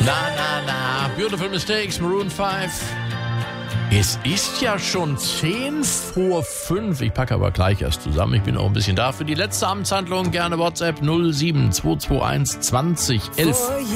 Na, Beautiful Mistakes, Maroon 5. Es ist ja schon 5:10. Ich packe aber gleich erst zusammen. Ich bin auch ein bisschen da. Für die letzte Amtshandlung gerne WhatsApp 07221 20 11.